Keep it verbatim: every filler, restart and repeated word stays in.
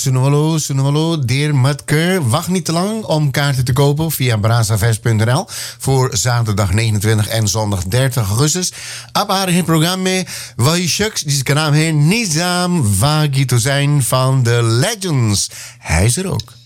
Sunwalo, Sunwalo, Deer Mutker. Wacht niet te lang om kaarten te kopen via brazafest punt n l voor zaterdag negenentwintig en zondag dertig augustus. Op haar programma Wai Shucks, die kanaal heet Nizam Wagito zijn van The Legends. Hij is er ook.